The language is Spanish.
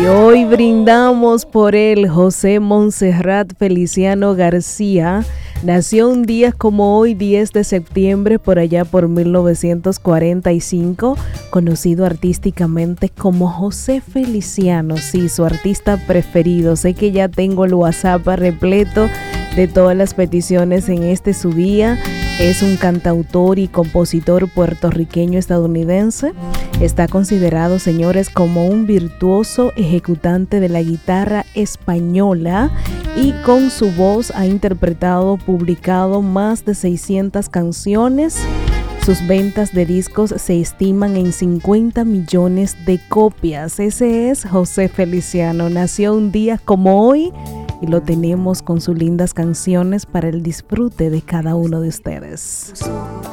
hoy brindamos por él. José Montserrat Feliciano García nació un día como hoy, 10 de septiembre, por allá por 1945, conocido artísticamente como José Feliciano, sí, su artista preferido. Sé que ya tengo el WhatsApp repleto de todas las peticiones en este su día. Es un cantautor y compositor puertorriqueño estadounidense. Está considerado, señores, como un virtuoso ejecutante de la guitarra española y con su voz ha publicado más de 600 canciones. Sus ventas de discos se estiman en 50 millones de copias. Ese es José Feliciano. Nació un día como hoy y lo tenemos con sus lindas canciones para el disfrute de cada uno de ustedes.